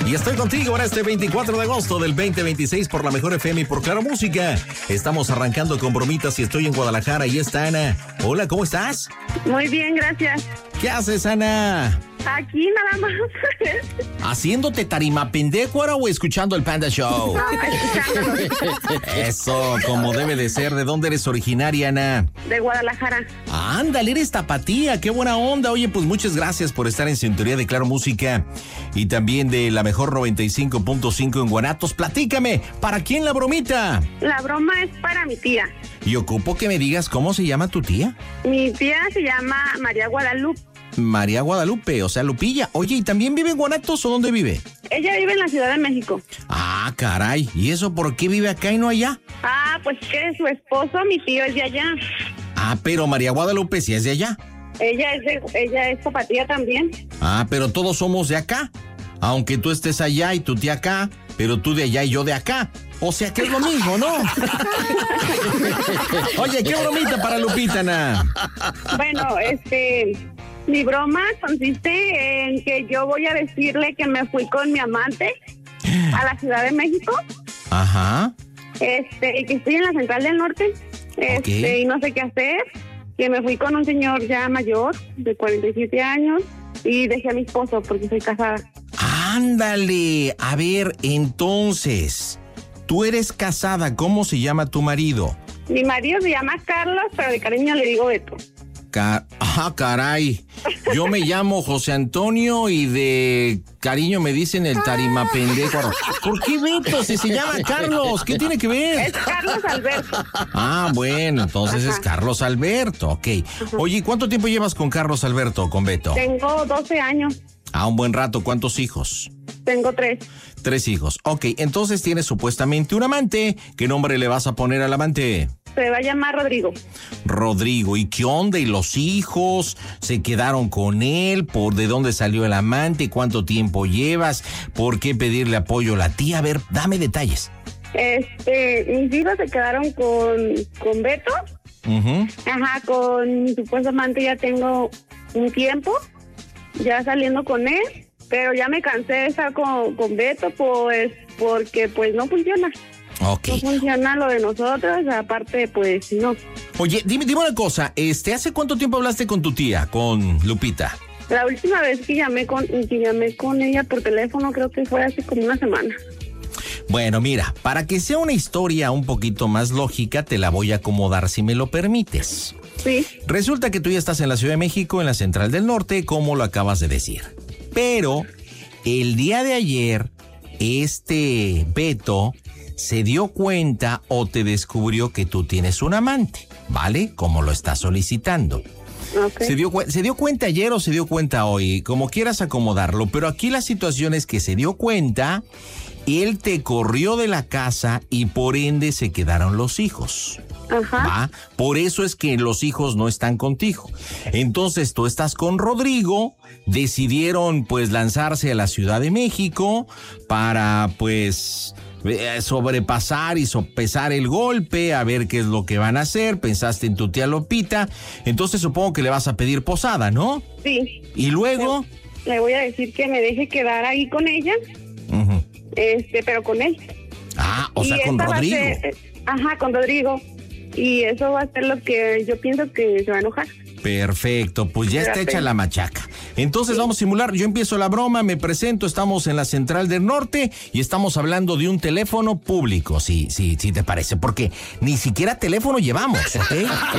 Y estoy contigo en este 24 de agosto del 2026 por la Mejor FM y por Claro Música. Estamos arrancando con bromitas y estoy en Guadalajara y está Ana. Hola, ¿cómo estás? Muy bien, gracias. ¿Qué haces, Ana? Aquí nada más. ¿Haciéndote tarimapendecuara o escuchando el Panda Show? Eso, como debe de ser. ¿De dónde eres originaria, Ana? De Guadalajara. Ándale, eres tapatía, qué buena onda. Oye, pues muchas gracias por estar en sintonía de Claro Música y también de la Mejor 95.5 en Guanatos. Platícame, ¿para quién la bromita? La broma es para mi tía. Y ocupo que me digas cómo se llama tu tía. Mi tía se llama María Guadalupe. María Guadalupe, o sea, Lupilla. Oye, ¿y también vive en Guanatos o dónde vive? Ella vive en la Ciudad de México. Ah, caray. ¿Y eso por qué vive acá y no allá? Ah, pues que su esposo, mi tío, es de allá. Ah, pero María Guadalupe sí es de allá. Ella es tapatía también. Ah, pero todos somos de acá. Aunque tú estés allá y tu tía acá, pero tú de allá y yo de acá. O sea que es lo mismo, ¿no? Oye, ¿qué bromita para Lupita, Ana? Bueno, mi broma consiste en que yo voy a decirle que me fui con mi amante a la Ciudad de México. Ajá. Que estoy en la Central del Norte. Okay. Y no sé qué hacer. Que me fui con un señor ya mayor, de 47 años, y dejé a mi esposo porque soy casada. Ándale. A ver, entonces, tú eres casada. ¿Cómo se llama tu marido? Mi marido se llama Carlos, pero de cariño le digo Beto. Caray. Yo me llamo José Antonio y de cariño me dicen el tarimapendecuaro. ¿Por qué Beto? Si se llama Carlos, ¿qué tiene que ver? Es Carlos Alberto. Ah, bueno, entonces es Carlos Alberto, ok. Oye, ¿y cuánto tiempo llevas con Carlos Alberto, con Beto? Tengo 12 años. Ah, un buen rato. ¿Cuántos hijos? Tengo 3. 3 hijos. Ok, entonces tienes supuestamente un amante. ¿Qué nombre le vas a poner al amante? Se va a llamar Rodrigo. Rodrigo, ¿y qué onda? ¿Y los hijos? ¿Se quedaron con él? ¿Por de dónde salió el amante? ¿Cuánto tiempo llevas? ¿Por qué pedirle apoyo a la tía? A ver, dame detalles. Mis hijos se quedaron con Beto. Uh-huh. Ajá, con mi supuesto amante ya tengo un tiempo, ya saliendo con él, pero ya me cansé de estar con Beto, pues, porque pues no funciona. Okay. No funciona lo de nosotros, aparte, pues, no. Oye, dime una cosa, ¿hace cuánto tiempo hablaste con tu tía, con Lupita? La última vez que llamé con ella por teléfono, creo que fue hace como una semana. Bueno, mira, para que sea una historia un poquito más lógica, te la voy a acomodar si me lo permites. Sí. Resulta que tú ya estás en la Ciudad de México, en la Central del Norte, como lo acabas de decir. Pero el día de ayer, Beto se dio cuenta o te descubrió que tú tienes un amante, ¿vale? Como lo estás solicitando. Okay. ¿Se dio cuenta ayer o se dio cuenta hoy? Como quieras acomodarlo, pero aquí la situación es que se dio cuenta, él te corrió de la casa y por ende se quedaron los hijos. Ajá. ¿Va? Por eso es que los hijos no están contigo. Entonces tú estás con Rodrigo, decidieron pues lanzarse a la Ciudad de México para pues sobrepasar y sopesar el golpe, a ver qué es lo que van a hacer. Pensaste en tu tía Lupita, entonces supongo que le vas a pedir posada, ¿no? Sí. Y luego le voy a decir que me deje quedar ahí con ella, uh-huh. Pero con él. Ah, o sea, con Rodrigo. Con Rodrigo. Y eso va a ser lo que yo pienso que se va a enojar. Perfecto, pues ya está hecha la machaca. Entonces vamos a simular, yo empiezo la broma, me presento, estamos en la Central del Norte y estamos hablando de un teléfono público, sí te parece, porque ni siquiera teléfono llevamos, ¿ok?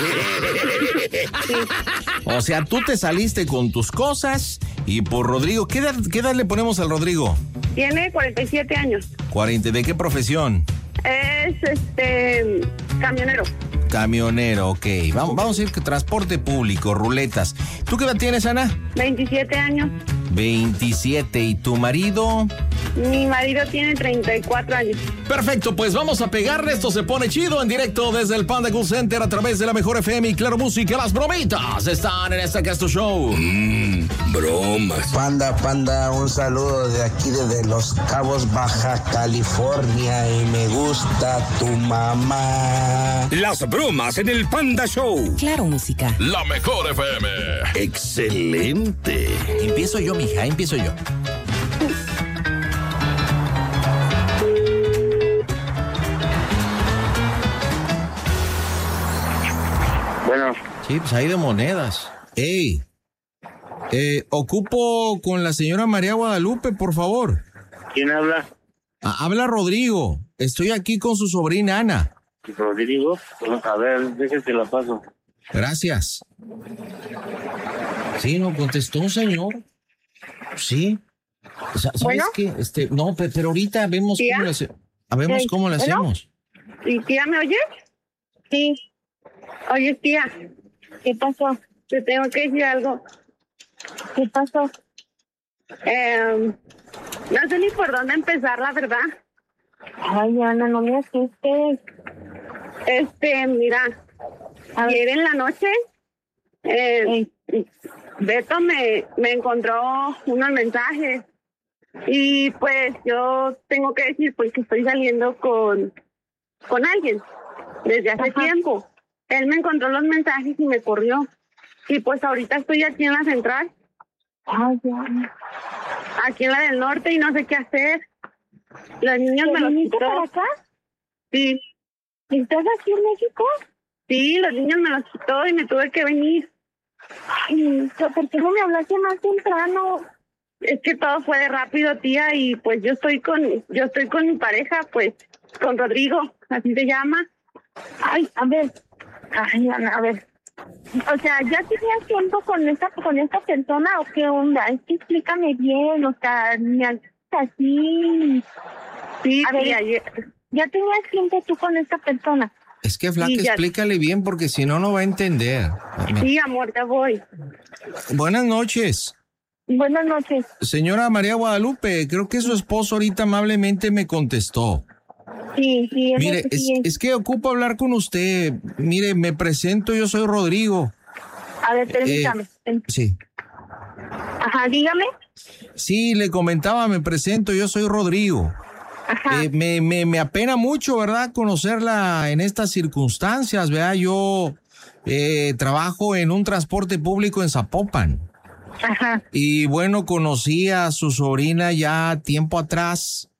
O sea, tú te saliste con tus cosas y por Rodrigo, ¿qué edad le ponemos al Rodrigo? Tiene 47 años. 40, ¿de qué profesión? Es camionero. Camionero, ok. Vamos a ir que transporte público, ruletas. ¿Tú qué edad tienes, Ana? 27 años. 27. ¿Y tu marido? Mi marido tiene 34 años. Perfecto, pues vamos a pegarle. Esto se pone chido en directo desde el Panda Cool Center a través de la Mejor FM y Claro Música. Las bromitas están en este Casto Show. Bromas. Panda, un saludo de aquí desde Los Cabos, Baja California, y me gusta tu mamá. Las bromas en el Panda Show. Claro Música. La Mejor FM. Excelente. Empiezo yo, mija, empiezo yo. Bueno. Sí, pues hay de monedas. ¡Ey! Ocupo con la señora María Guadalupe, por favor. ¿Quién habla? Habla Rodrigo. Estoy aquí con su sobrina Ana. ¿Rodrigo? A ver, déjese la paso. Gracias. Sí, no contestó un señor. Sí. ¿Sabes ¿Bueno? qué? No, pero ahorita vemos ¿Tía? cómo le hacemos. ¿Y tía, me oyes? Sí. Oye, tía. ¿Qué pasó? Te tengo que decir algo. ¿Qué pasó? No sé ni por dónde empezar, la verdad. Ay, Ana, no me asustes. Mira, ayer en la noche, Beto me encontró unos mensajes y pues yo tengo que decir pues que estoy saliendo con alguien desde hace tiempo. Él me encontró los mensajes y me corrió y pues ahorita estoy aquí en la central. Ay, aquí en la del norte y no sé qué hacer. Los niños me los quitó. ¿Para acá? Sí. ¿Estás aquí en México? Sí, los niños me los quitó y me tuve que venir. Ay, ¿por qué no me hablaste más temprano? Es que todo fue de rápido, tía, y pues yo estoy con mi pareja, pues, con Rodrigo, así se llama. Ay, a ver. Ay, Ana, a ver. O sea, ¿ya tenías tiempo con esta persona o qué onda? Es que explícame bien, o sea, me haces así. Sí, a ver, ayer. ¿Ya tenías tiempo tú con esta persona? Es que, Flaca, explícale bien porque si no, no va a entender. Sí, amor, ya voy. Buenas noches. Buenas noches. Señora María Guadalupe, creo que su esposo ahorita amablemente me contestó. Sí. Mire, es que ocupo hablar con usted. Mire, me presento, yo soy Rodrigo. A ver, permítame. Sí. Ajá, dígame. Sí, le comentaba, me presento, yo soy Rodrigo. Ajá. Me apena mucho, ¿verdad? Conocerla en estas circunstancias, ¿verdad? Yo trabajo en un transporte público en Zapopan. Ajá. Y bueno, conocí a su sobrina ya tiempo atrás.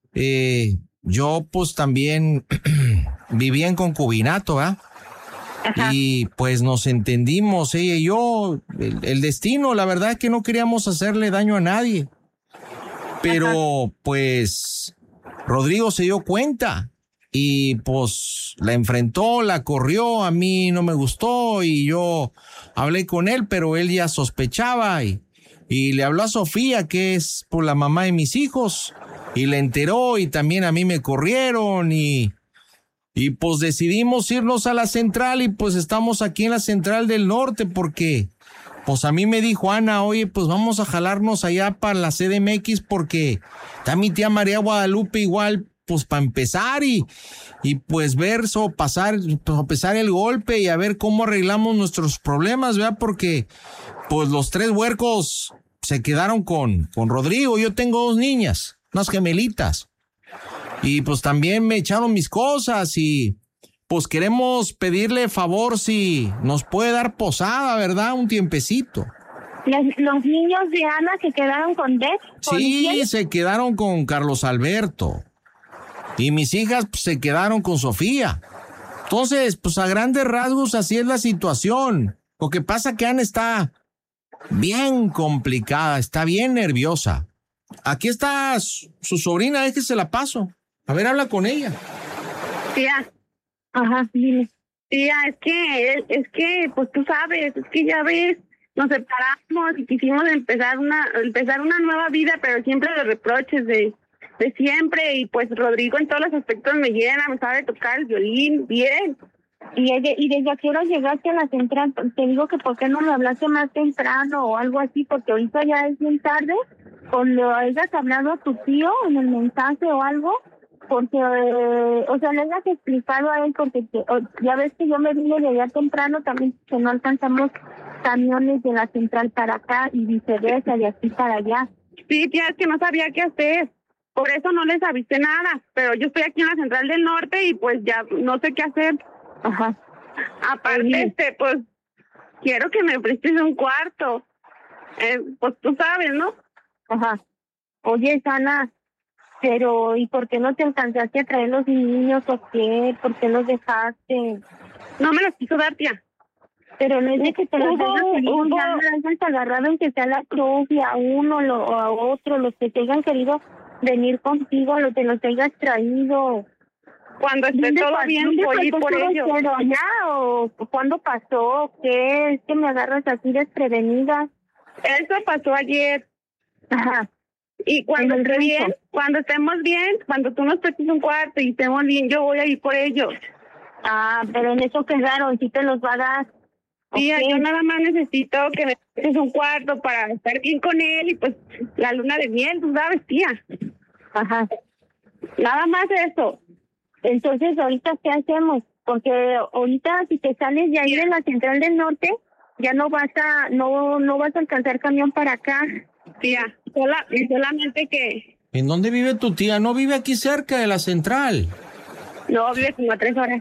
Yo pues también vivía en concubinato, ¿verdad? Ajá. Y pues nos entendimos, ella y yo. El destino, la verdad es que no queríamos hacerle daño a nadie. Pero pues Rodrigo se dio cuenta y pues la enfrentó, la corrió, a mí no me gustó y yo hablé con él, pero él ya sospechaba y le habló a Sofía, que es pues la mamá de mis hijos, y le enteró y también a mí me corrieron y pues decidimos irnos a la central y pues estamos aquí en la central del norte porque pues a mí me dijo Ana, oye, pues vamos a jalarnos allá para la CDMX porque está mi tía María Guadalupe igual, pues para empezar y pues ver pasar el golpe y a ver cómo arreglamos nuestros problemas, ¿verdad? Porque pues los tres huercos se quedaron con Rodrigo. Yo tengo 2 niñas, unas gemelitas. Y pues también me echaron mis cosas y pues queremos pedirle favor si nos puede dar posada, ¿verdad? Un tiempecito. ¿Los niños de Ana se quedaron con Beth? Sí, se quedaron con Carlos Alberto. Y mis hijas pues, se quedaron con Sofía. Entonces, pues a grandes rasgos así es la situación. Lo que pasa que Ana está bien complicada, está bien nerviosa. Aquí está su sobrina, es que se la paso. A ver, habla con ella. Tía. Ajá, dime. Tía, es que, pues tú sabes, es que ya ves, nos separamos y quisimos empezar una nueva vida, pero siempre de reproches de siempre, y pues Rodrigo en todos los aspectos me llena, me sabe tocar el violín bien. Y desde a qué hora llegaste a la central, te digo que por qué no me hablaste más temprano o algo así, porque ahorita ya es bien tarde, o le hayas hablado a tu tío en el mensaje o algo, porque, o sea, le hayas explicado a él, porque ya ves que yo me vine de allá temprano también, que no alcanzamos camiones de la central para acá y viceversa, de aquí para allá. Sí, tía, es que no sabía qué hacer. Por eso no les avisé nada, pero yo estoy aquí en la central del norte y pues ya no sé qué hacer. Ajá. Aparte, pues quiero que me prestes un cuarto. Pues tú sabes, ¿no? Ajá. Oye, Sana, pero ¿y por qué no te alcanzaste a traer los niños o qué? ¿Por qué los dejaste? No me los quiso dar, tía. Pero no es de que te los hayas agarrado en que sea la cruz y a uno o a otro, los que te hayan querido venir contigo, los que los hayas traído. Cuando esté todo bien, voy por ello. ¿Ya? ¿O cuándo pasó? ¿Qué? Es que me agarras así desprevenida. Eso pasó ayer. Ajá. Y cuando esté bien, cuando estemos bien, cuando tú nos prestes un cuarto y estemos bien, yo voy a ir por ellos. Ah, pero en eso quedaron, sí te los va a dar. Tía, yo nada más necesito que me prestes un cuarto para estar bien con él y pues la luna de miel, tú sabes, tía. Ajá. Nada más eso. Entonces, ¿ahorita qué hacemos? Porque ahorita si te sales de ahí de la Central del Norte, ya no vas a alcanzar camión para acá. Tía, solamente que... ¿En dónde vive tu tía? ¿No vive aquí cerca de la Central? No, vive como a 3 horas.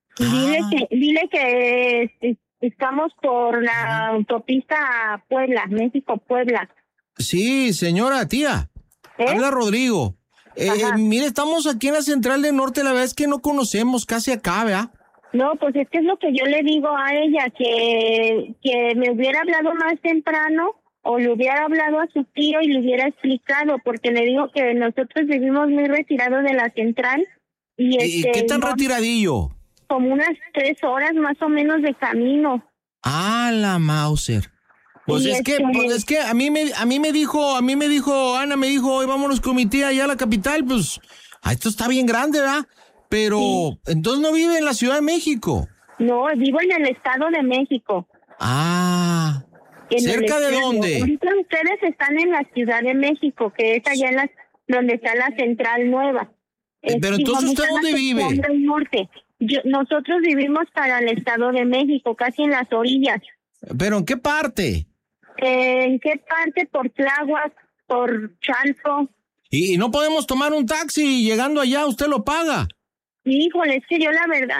Dile que estamos por la autopista Puebla, México-Puebla. Sí, señora, tía. Habla Rodrigo. Mire, estamos aquí en la Central del Norte, la verdad es que no conocemos casi acá, ¿verdad? No, pues es que es lo que yo le digo a ella, que me hubiera hablado más temprano o le hubiera hablado a su tío y le hubiera explicado, porque le digo que nosotros vivimos muy retirados de la Central. ¿Y qué tan retiradillo? Como unas 3 horas más o menos de camino. Ah, la Mauser. Pues es que a mí me dijo Ana, me dijo, hoy vámonos con mi tía allá a la capital, pues, esto está bien grande, ¿verdad? Pero, entonces no vive en la Ciudad de México. No, vivo en el Estado de México. Ah, ¿cerca de dónde? Ahorita ustedes están en la Ciudad de México, que es allá donde está la Central Nueva. Pero entonces, ¿usted dónde vive? Del norte. Nosotros vivimos para el Estado de México, casi en las orillas. ¿Pero en qué parte? ¿En qué parte? Por Tláhuac, por Chalco. ¿Y no podemos tomar un taxi y llegando allá usted lo paga? Híjole, es que yo la verdad